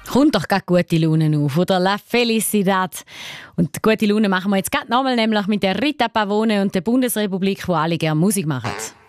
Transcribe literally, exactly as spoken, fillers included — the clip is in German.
Kommt doch gerade gute Laune auf, oder? La Felicidad. Und gute Laune machen wir jetzt gerade nochmal, nämlich mit der Rita Pavone und der Bundesrepublik, wo alle gerne Musik machen.